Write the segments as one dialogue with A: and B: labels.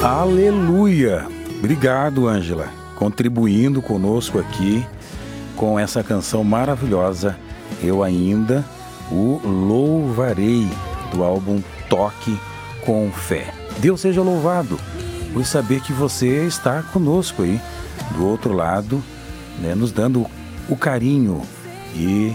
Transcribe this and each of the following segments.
A: Aleluia! Obrigado, Ângela, contribuindo conosco aqui com essa canção maravilhosa, Eu Ainda o Louvarei, do álbum Toque com Fé. Deus seja louvado por saber que você está conosco aí, do outro lado, né, nos dando o carinho e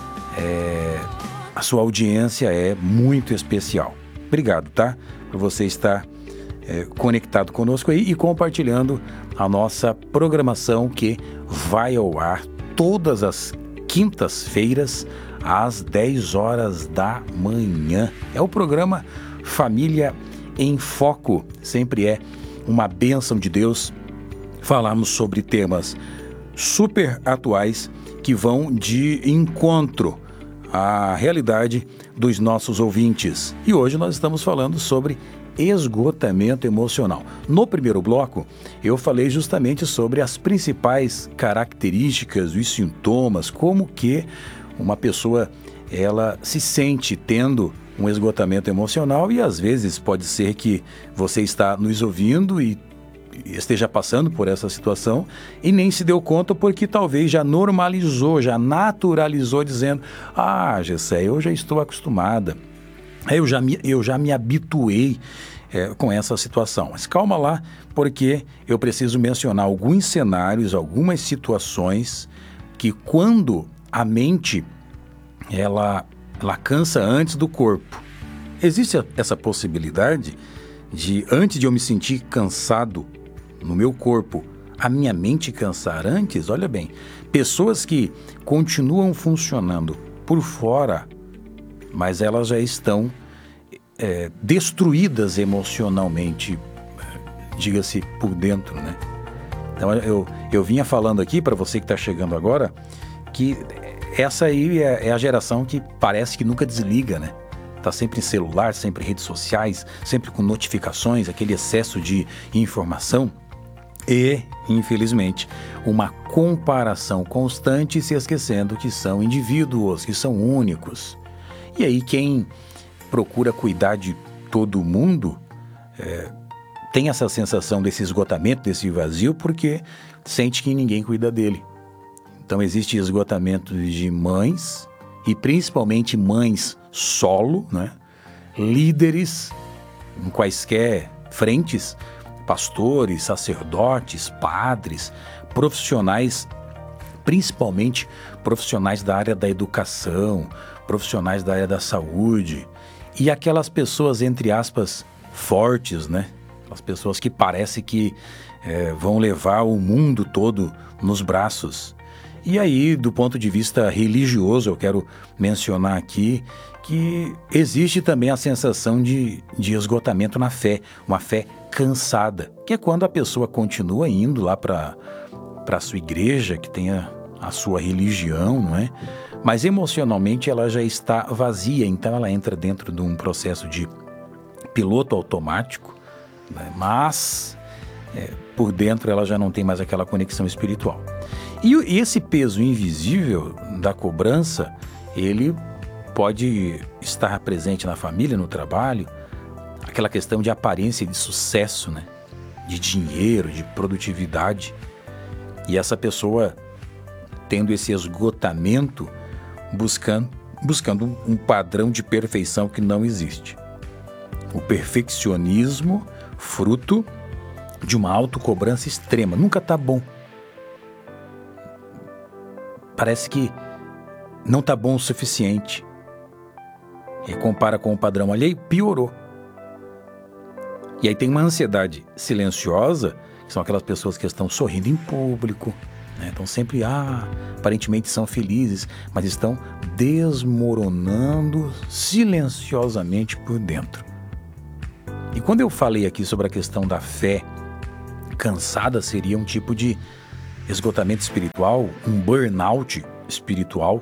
A: a sua audiência é muito especial. Obrigado, tá? Por você estar conectado conosco aí e compartilhando a nossa programação que vai ao ar todas as quintas-feiras às 10 horas da manhã. É o programa Família em Foco. Sempre é uma bênção de Deus falarmos sobre temas super atuais que vão de encontro à realidade dos nossos ouvintes. E hoje nós estamos falando sobre esgotamento emocional. No primeiro bloco, eu falei justamente sobre as principais características, os sintomas, como que uma pessoa ela se sente tendo um esgotamento emocional, e às vezes pode ser que você está nos ouvindo e esteja passando por essa situação e nem se deu conta porque talvez já normalizou, já naturalizou dizendo: ah, Gessé, eu já estou acostumada. Eu já me habituei com essa situação. Mas calma lá, porque eu preciso mencionar alguns cenários, algumas situações que quando a mente ela cansa antes do corpo. Existe essa possibilidade de, antes de eu me sentir cansado no meu corpo, a minha mente cansar antes? Olha bem, pessoas que continuam funcionando por fora, mas elas já estão destruídas emocionalmente, diga-se por dentro, né? Então eu vinha falando aqui para você que está chegando agora, que essa aí é a geração que parece que nunca desliga, né? Tá sempre em celular, sempre em redes sociais, sempre com notificações, aquele excesso de informação e, infelizmente, uma comparação constante, se esquecendo que são indivíduos, que são únicos. E aí quem procura cuidar de todo mundo tem essa sensação desse esgotamento, desse vazio, porque sente que ninguém cuida dele. Então existe esgotamento de mães, e principalmente mães solo, né? Líderes em quaisquer frentes, pastores, sacerdotes, padres, profissionais, principalmente profissionais da área da educação, profissionais da área da saúde, e aquelas pessoas, entre aspas, fortes, né? As pessoas que parece que vão levar o mundo todo nos braços. E aí, do ponto de vista religioso, eu quero mencionar aqui que existe também a sensação de esgotamento na fé, uma fé cansada, que é quando a pessoa continua indo lá para a sua igreja, que tem a sua religião, não é? Mas emocionalmente ela já está vazia, então ela entra dentro de um processo de piloto automático, né? Mas por dentro ela já não tem mais aquela conexão espiritual. E esse peso invisível da cobrança, ele pode estar presente na família, no trabalho, aquela questão de aparência de sucesso, né? De dinheiro, de produtividade. E essa pessoa tendo esse esgotamento, buscando um padrão de perfeição que não existe. O perfeccionismo, fruto de uma autocobrança extrema, nunca está bom. Parece que não está bom o suficiente. E compara com o padrão alheio, piorou. E aí tem uma ansiedade silenciosa, que são aquelas pessoas que estão sorrindo em público, né? Estão sempre, aparentemente são felizes, mas estão desmoronando silenciosamente por dentro. E quando eu falei aqui sobre a questão da fé cansada, seria um tipo de esgotamento espiritual, um burnout espiritual,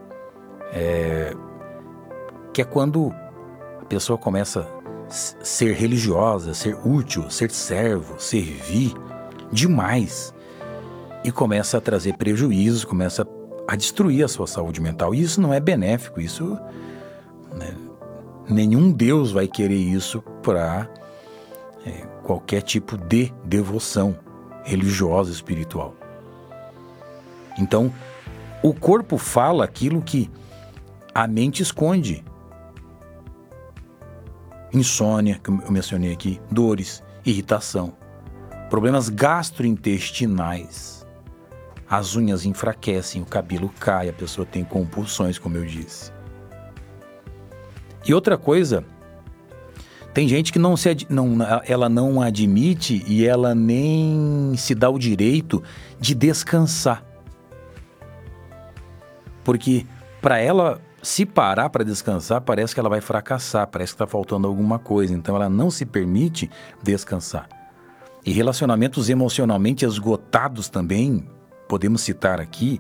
A: que é quando a pessoa começa a ser religiosa, ser útil, ser servo, servir demais e começa a trazer prejuízos, começa a destruir a sua saúde mental. E isso não é benéfico, isso, né, nenhum Deus vai querer isso para qualquer tipo de devoção religiosa, espiritual. Então, o corpo fala aquilo que a mente esconde. Insônia, que eu mencionei aqui, dores, irritação, problemas gastrointestinais, as unhas enfraquecem, o cabelo cai, a pessoa tem compulsões, como eu disse. E outra coisa, tem gente que ela não admite e ela nem se dá o direito de descansar. Porque para ela se parar para descansar, parece que ela vai fracassar, parece que está faltando alguma coisa. Então ela não se permite descansar. E relacionamentos emocionalmente esgotados também, podemos citar aqui,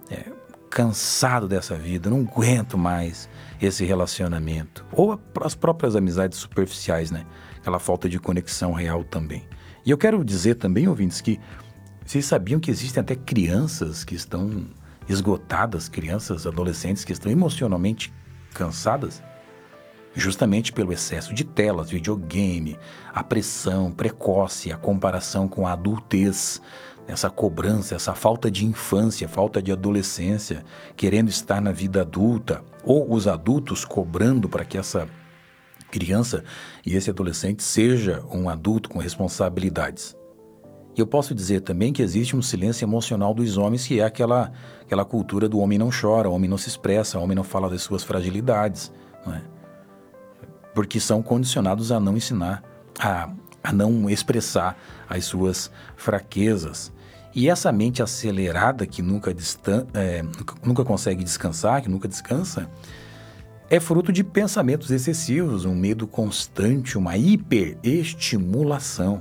A: cansado dessa vida, não aguento mais esse relacionamento. Ou as próprias amizades superficiais, né? Aquela falta de conexão real também. E eu quero dizer também, ouvintes, que vocês sabiam que existem até crianças que estão esgotadas, crianças, adolescentes que estão emocionalmente cansadas, justamente pelo excesso de telas, videogame, a pressão precoce, a comparação com a adultez, essa cobrança, essa falta de infância, falta de adolescência, querendo estar na vida adulta, ou os adultos cobrando para que essa criança e esse adolescente seja um adulto com responsabilidades. E eu posso dizer também que existe um silêncio emocional dos homens, que é aquela cultura do homem não chora, o homem não se expressa, o homem não fala das suas fragilidades, não é? Porque são condicionados a não ensinar, a não expressar as suas fraquezas. E essa mente acelerada que nunca consegue descansar, que nunca descansa, é fruto de pensamentos excessivos, um medo constante, uma hiperestimulação.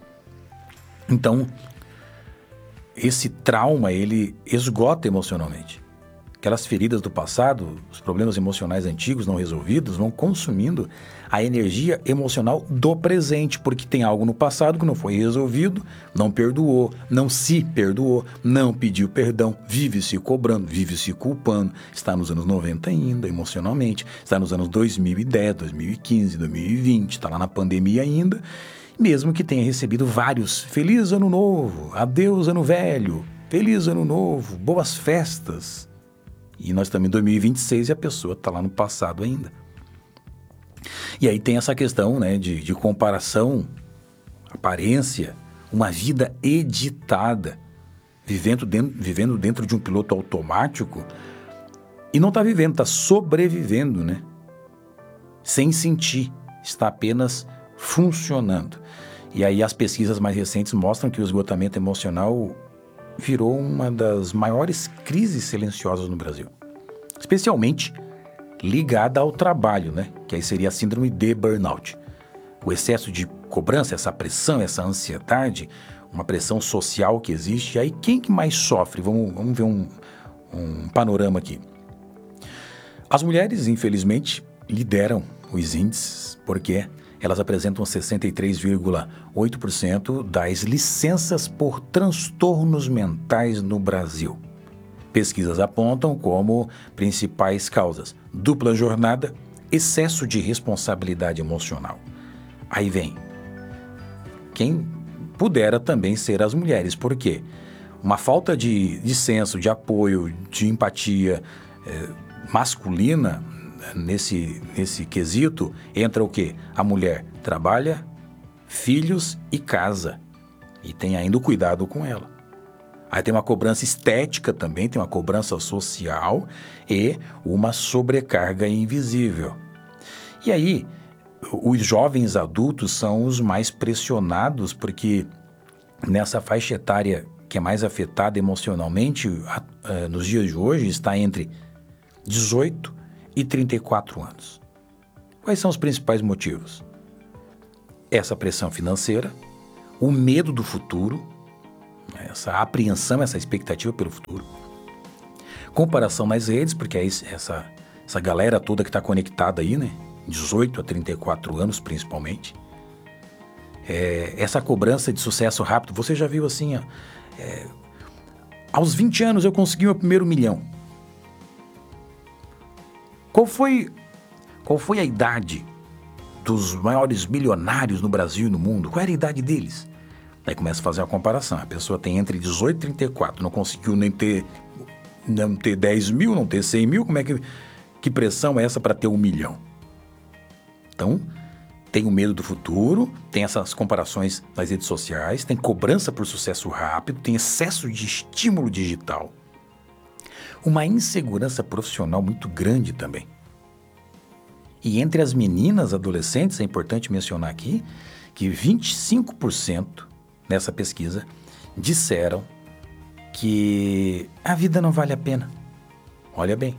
A: Então, esse trauma, ele esgota emocionalmente. Aquelas feridas do passado, os problemas emocionais antigos não resolvidos, vão consumindo a energia emocional do presente, porque tem algo no passado que não foi resolvido, não perdoou, não se perdoou, não pediu perdão, vive se cobrando, vive se culpando, está nos anos 90 ainda, emocionalmente, está nos anos 2010, 2015, 2020, está lá na pandemia ainda, mesmo que tenha recebido vários Feliz Ano Novo, Adeus Ano Velho, Feliz Ano Novo, boas festas. E nós estamos em 2026 e a pessoa está lá no passado ainda. E aí tem essa questão, né, de comparação, aparência, uma vida editada, vivendo dentro de um piloto automático e não está vivendo, está sobrevivendo, né? Sem sentir, está apenas funcionando. E aí as pesquisas mais recentes mostram que o esgotamento emocional virou uma das maiores crises silenciosas no Brasil, especialmente ligada ao trabalho, né? Que aí seria a síndrome de burnout. O excesso de cobrança, essa pressão, essa ansiedade, uma pressão social que existe. E aí quem que mais sofre? Vamos ver um panorama aqui. As mulheres, infelizmente, lideram os índices, porque elas apresentam 63,8% das licenças por transtornos mentais no Brasil. Pesquisas apontam como principais causas: dupla jornada, excesso de responsabilidade emocional. Aí vem quem pudera também ser as mulheres. Por quê? Uma falta de senso, de apoio, de empatia masculina. Nesse quesito, entra o quê? A mulher trabalha, filhos e casa. E tem ainda o cuidado com ela. Aí tem uma cobrança estética também, tem uma cobrança social e uma sobrecarga invisível. E aí, os jovens adultos são os mais pressionados, porque nessa faixa etária que é mais afetada emocionalmente, nos dias de hoje, está entre 18 e 34 anos. Quais são os principais motivos? Essa pressão financeira, o medo do futuro, essa apreensão, essa expectativa pelo futuro, comparação nas redes, porque é essa galera toda que está conectada aí, né? 18 a 34 anos principalmente. Essa cobrança de sucesso rápido. Você já viu assim, aos 20 anos eu consegui o meu primeiro milhão. Qual foi a idade dos maiores milionários no Brasil e no mundo, qual era a idade deles? Aí começa a fazer uma comparação. A pessoa tem entre 18 e 34, não conseguiu nem ter 10 mil, não ter 100 mil, que pressão é essa para ter 1 milhão? Então, tem o medo do futuro, tem essas comparações nas redes sociais, tem cobrança por sucesso rápido, tem excesso de estímulo digital. Uma insegurança profissional muito grande também. E entre as meninas adolescentes, é importante mencionar aqui, que 25% nessa pesquisa disseram que a vida não vale a pena. Olha bem,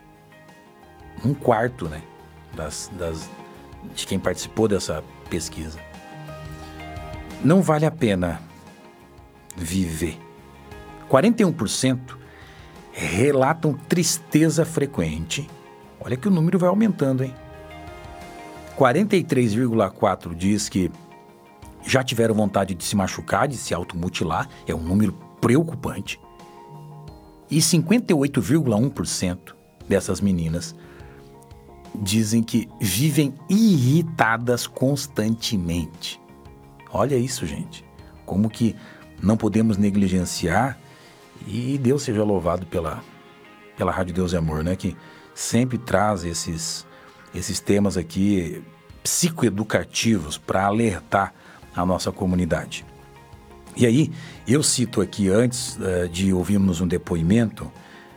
A: 1/4, né, de quem participou dessa pesquisa. Não vale a pena viver. 41% relatam tristeza frequente. Olha que o número vai aumentando, hein? 43,4% diz que já tiveram vontade de se machucar, de se automutilar. É um número preocupante. E 58,1% dessas meninas dizem que vivem irritadas constantemente. Olha isso, gente. Como que não podemos negligenciar, e Deus seja louvado pela Rádio Deus e Amor, né? Que sempre traz esses temas aqui psicoeducativos para alertar a nossa comunidade. E aí, eu cito aqui, antes de ouvirmos um depoimento,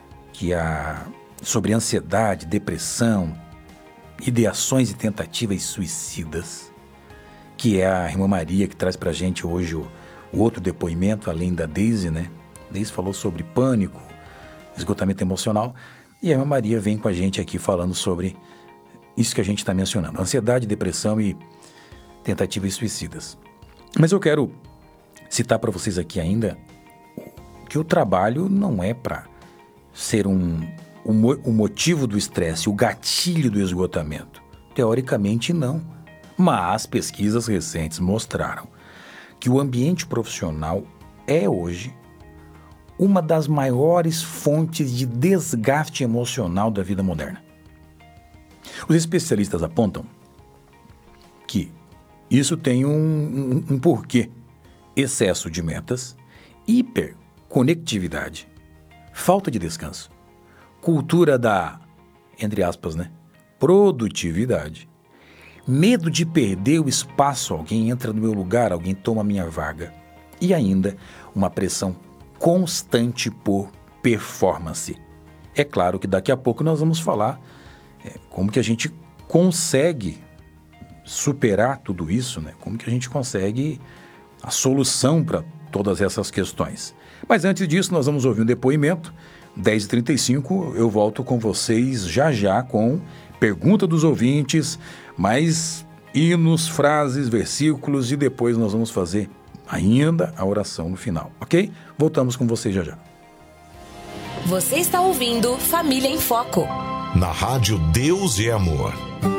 A: sobre ansiedade, depressão, ideações e tentativas suicidas, que é a irmã Maria que traz pra gente hoje o outro depoimento, além da Deise, né? Deise falou sobre pânico, esgotamento emocional, e a irmã Maria vem com a gente aqui falando sobre isso que a gente está mencionando, ansiedade, depressão e tentativas suicidas. Mas eu quero citar para vocês aqui ainda que o trabalho não é para ser o motivo do estresse, o gatilho do esgotamento. Teoricamente, não. Mas pesquisas recentes mostraram que o ambiente profissional é hoje uma das maiores fontes de desgaste emocional da vida moderna. Os especialistas apontam que isso tem um porquê: excesso de metas, hiperconectividade, falta de descanso, cultura da, entre aspas, né, produtividade, medo de perder o espaço, alguém entra no meu lugar, alguém toma a minha vaga, e ainda uma pressão constante por performance. É claro que daqui a pouco nós vamos falar como que a gente consegue superar tudo isso, né? Como que a gente consegue a solução para todas essas questões. Mas antes disso, nós vamos ouvir um depoimento. 10h35, eu volto com vocês já com pergunta dos ouvintes, mais hinos, frases, versículos, e depois nós vamos fazer ainda a oração no final, ok? Voltamos com vocês já.
B: Você está ouvindo Família em Foco.
C: Na Rádio Deus e Amor.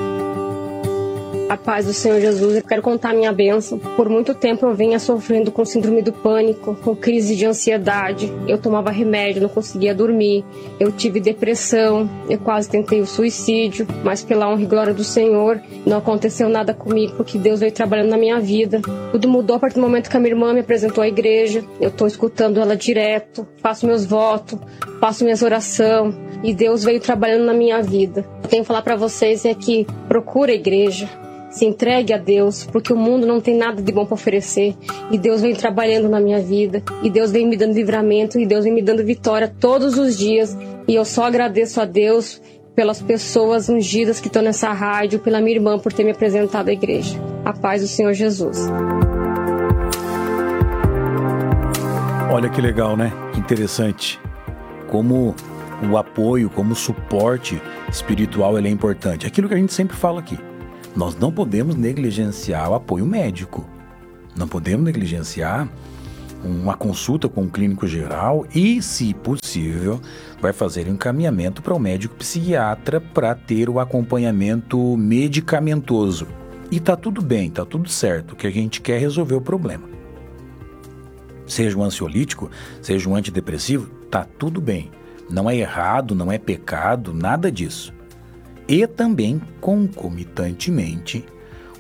D: A paz do Senhor Jesus, eu quero contar a minha bênção. Por muito tempo eu vinha sofrendo com síndrome do pânico, com crise de ansiedade. Eu tomava remédio, não conseguia dormir. Eu tive depressão, eu quase tentei o suicídio, mas pela honra e glória do Senhor, não aconteceu nada comigo, porque Deus veio trabalhando na minha vida. Tudo mudou a partir do momento que a minha irmã me apresentou à igreja. Eu estou escutando ela direto, faço meus votos, faço minhas orações, e Deus veio trabalhando na minha vida. Eu tenho que falar para vocês que procura a igreja. Se entregue a Deus, porque o mundo não tem nada de bom para oferecer. E Deus vem trabalhando na minha vida. E Deus vem me dando livramento. E Deus vem me dando vitória todos os dias. E eu só agradeço a Deus pelas pessoas ungidas que estão nessa rádio, pela minha irmã por ter me apresentado à igreja. A paz do Senhor Jesus.
A: Olha que legal, né? Que interessante. Como o apoio, como o suporte espiritual ele é importante. Aquilo que a gente sempre fala aqui. Nós não podemos negligenciar o apoio médico. Não podemos negligenciar uma consulta com um clínico geral e, se possível, vai fazer um encaminhamento para o médico psiquiatra para ter o acompanhamento medicamentoso. E tá tudo bem, tá tudo certo, que a gente quer resolver o problema. Seja um ansiolítico, seja um antidepressivo, tá tudo bem. Não é errado, não é pecado, nada disso. E também, concomitantemente,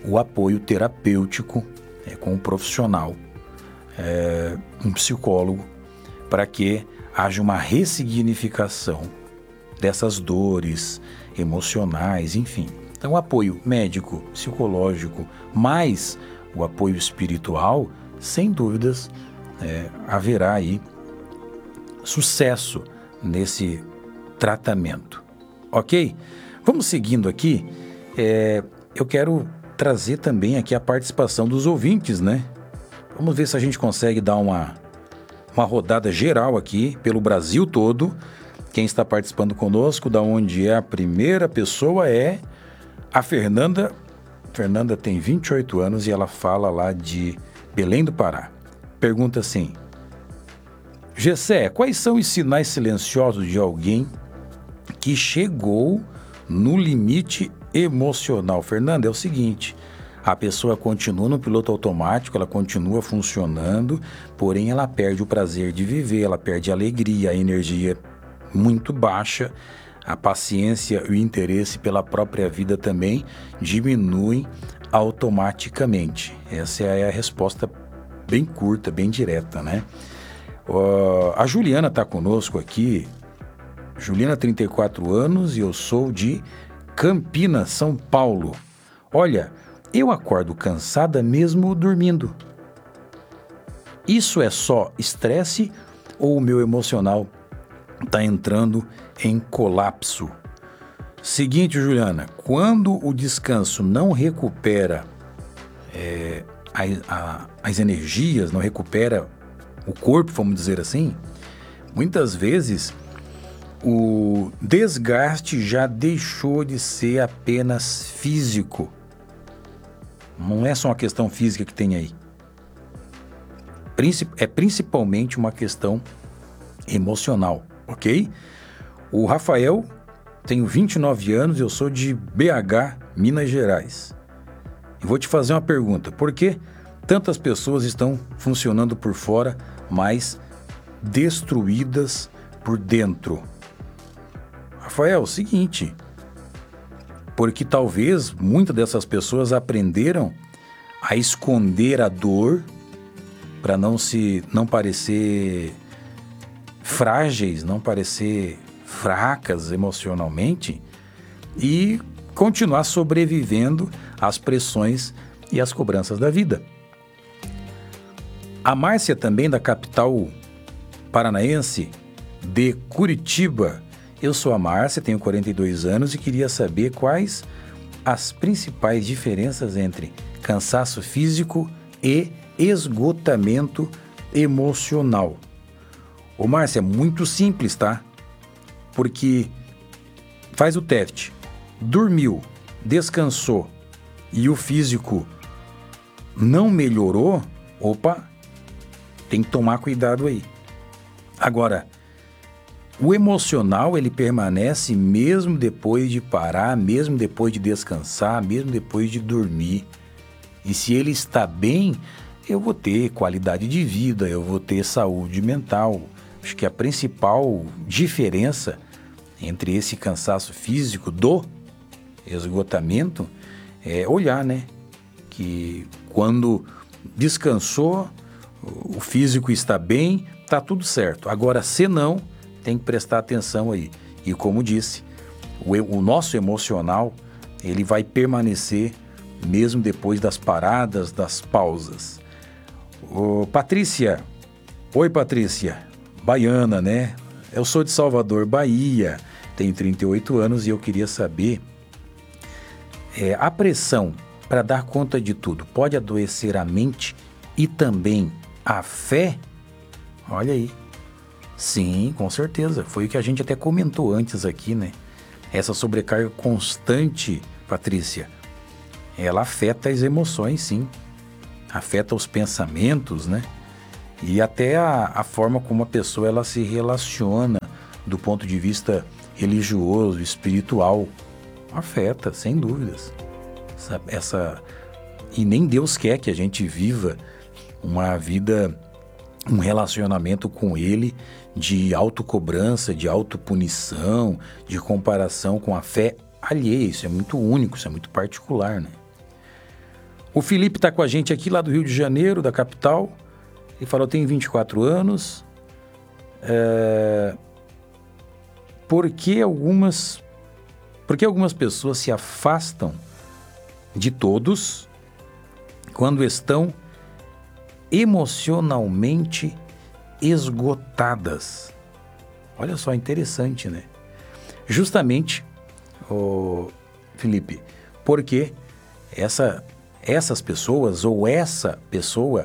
A: o apoio terapêutico com um profissional, um psicólogo, para que haja uma ressignificação dessas dores emocionais, enfim. Então, o apoio médico, psicológico, mais o apoio espiritual, sem dúvidas, haverá aí sucesso nesse tratamento. Ok? Vamos seguindo aqui. Eu quero trazer também aqui a participação dos ouvintes, né? Vamos ver se a gente consegue dar uma rodada geral aqui pelo Brasil todo. Quem está participando conosco, da onde é a primeira pessoa, é a Fernanda. Fernanda tem 28 anos e ela fala lá de Belém do Pará. Pergunta assim: Gessé, quais são os sinais silenciosos de alguém que chegou no limite emocional? Fernanda, é o seguinte: a pessoa continua no piloto automático, ela continua funcionando, porém ela perde o prazer de viver, ela perde a alegria, a energia muito baixa, a paciência e o interesse pela própria vida também diminuem automaticamente. Essa é a resposta bem curta, bem direta, né? A Juliana está conosco aqui. Juliana, 34 anos, e eu sou de Campinas, São Paulo. Olha, eu acordo cansada mesmo dormindo. Isso é só estresse ou o meu emocional está entrando em colapso? Seguinte, Juliana, quando o descanso não recupera as energias, não recupera o corpo, vamos dizer assim, muitas vezes o desgaste já deixou de ser apenas físico. Não é só uma questão física que tem aí. É principalmente uma questão emocional, ok? O Rafael, tenho 29 anos, eu sou de BH, Minas Gerais. E vou te fazer uma pergunta: por que tantas pessoas estão funcionando por fora, mas destruídas por dentro? Rafael, é o seguinte: porque talvez muitas dessas pessoas aprenderam a esconder a dor para não parecer frágeis, não parecer fracas emocionalmente e continuar sobrevivendo às pressões e às cobranças da vida. A Márcia, também da capital paranaense de Curitiba. Eu sou a Márcia, tenho 42 anos e queria saber quais as principais diferenças entre cansaço físico e esgotamento emocional. Ô Márcia, é muito simples, tá? Porque faz o teste, dormiu, descansou e o físico não melhorou, opa, tem que tomar cuidado aí. Agora, o emocional, ele permanece mesmo depois de parar, mesmo depois de descansar, mesmo depois de dormir. E se ele está bem, eu vou ter qualidade de vida, eu vou ter saúde mental. Acho que a principal diferença entre esse cansaço físico do esgotamento é olhar, né? Que quando descansou, o físico está bem, está tudo certo. Agora, se não, tem que prestar atenção aí. E como disse, o nosso emocional, ele vai permanecer mesmo depois das paradas, das pausas. Patrícia, oi Patrícia, baiana, né? Eu sou de Salvador, Bahia, tenho 38 anos e eu queria saber, a pressão para dar conta de tudo pode adoecer a mente e também a fé? Olha aí. Sim, com certeza. Foi o que a gente até comentou antes aqui, né? Essa sobrecarga constante, Patrícia, ela afeta as emoções, sim. Afeta os pensamentos, né? E até a forma como a pessoa ela se relaciona do ponto de vista religioso, espiritual. Afeta, sem dúvidas. E nem Deus quer que a gente viva uma vida, um relacionamento com Ele de autocobrança, de autopunição, de comparação com a fé alheia. Isso é muito único, isso é muito particular, né? O Felipe está com a gente aqui lá do Rio de Janeiro, da capital. Ele falou, tenho 24 anos. Por que algumas pessoas se afastam de todos quando estão emocionalmente esgotadas? Olha só, interessante, né? Justamente, Felipe, porque essas pessoas ou essa pessoa,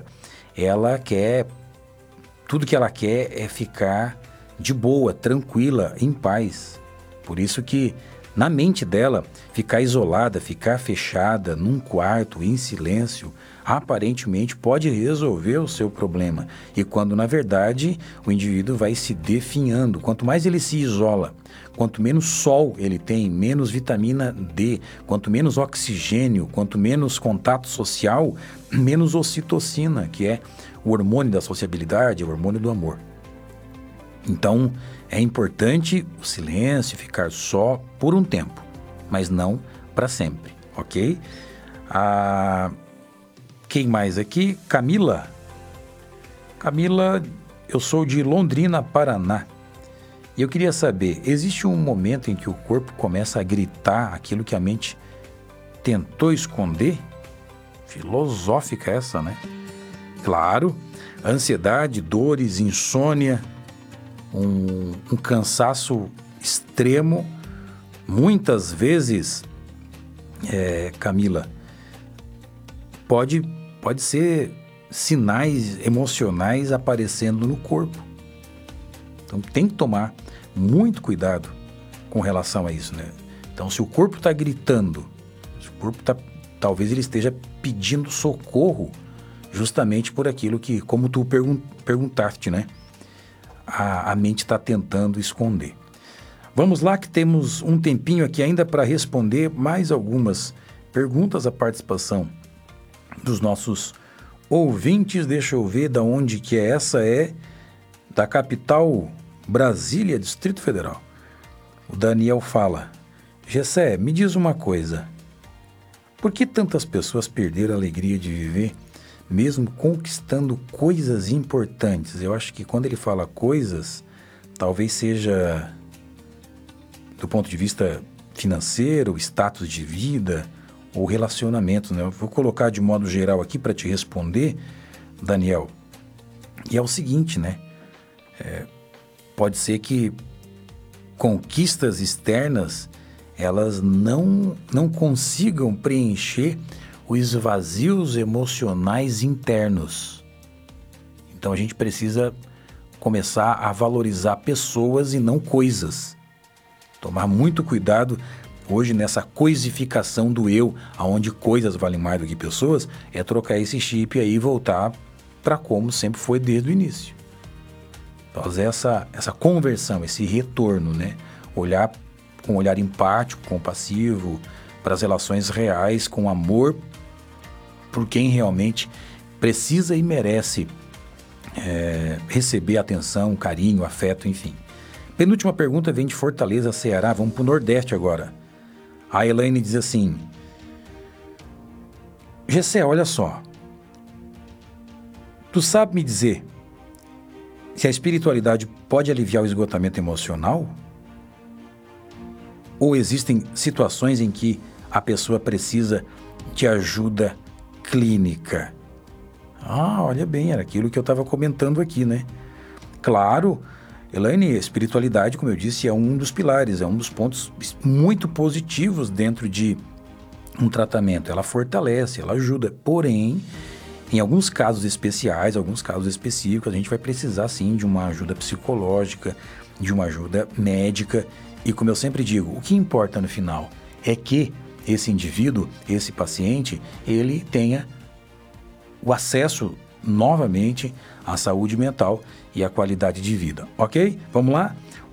A: tudo que ela quer é ficar de boa, tranquila, em paz. Por isso que na mente dela, ficar isolada, ficar fechada num quarto, em silêncio, aparentemente pode resolver o seu problema. E quando, na verdade, o indivíduo vai se definhando. Quanto mais ele se isola, quanto menos sol ele tem, menos vitamina D, quanto menos oxigênio, quanto menos contato social, menos ocitocina, que é o hormônio da sociabilidade, o hormônio do amor. Então, é importante o silêncio, ficar só por um tempo, mas não para sempre, ok? Quem mais aqui? Camila. Camila, eu sou de Londrina, Paraná. E eu queria saber, existe um momento em que o corpo começa a gritar aquilo que a mente tentou esconder? Filosófica essa, né? Claro, ansiedade, dores, insônia, um cansaço extremo, muitas vezes, Camila, pode ser sinais emocionais aparecendo no corpo. Então tem que tomar muito cuidado com relação a isso, né? Então, se o corpo está gritando, se o corpo talvez ele esteja pedindo socorro justamente por aquilo que, como tu perguntaste, né? A mente está tentando esconder. Vamos lá que temos um tempinho aqui ainda para responder mais algumas perguntas, a participação dos nossos ouvintes. Deixa eu ver de onde que é. Essa é da capital Brasília, Distrito Federal. O Daniel fala: Gessé, me diz uma coisa. Por que tantas pessoas perderam a alegria de viver mesmo conquistando coisas importantes? Eu acho que quando ele fala coisas, talvez seja do ponto de vista financeiro, status de vida ou relacionamento, né? Eu vou colocar de modo geral aqui para te responder, Daniel. E é o seguinte, né? Pode ser que conquistas externas, elas não consigam preencher os vazios emocionais internos. Então a gente precisa começar a valorizar pessoas e não coisas. Tomar muito cuidado hoje nessa coisificação do eu, onde coisas valem mais do que pessoas, é trocar esse chip aí e voltar para como sempre foi desde o início. Fazer essa conversão, esse retorno, né? Olhar com um olhar empático, compassivo, para as relações reais, com amor por quem realmente precisa e merece receber atenção, carinho, afeto, enfim. Penúltima pergunta vem de Fortaleza, Ceará. Vamos para o Nordeste agora. A Elaine diz assim: Gessé, olha só. Tu sabe me dizer se a espiritualidade pode aliviar o esgotamento emocional? Ou existem situações em que a pessoa precisa de ajuda clínica? Olha bem, era aquilo que eu estava comentando aqui, né? Claro, Elaine, a espiritualidade, como eu disse, é um dos pilares, é um dos pontos muito positivos dentro de um tratamento. Ela fortalece, ela ajuda, porém, em alguns casos especiais, alguns casos específicos, a gente vai precisar sim de uma ajuda psicológica, de uma ajuda médica. E como eu sempre digo, o que importa no final é que esse indivíduo, esse paciente, ele tenha o acesso novamente à saúde mental e à qualidade de vida, ok? Vamos lá?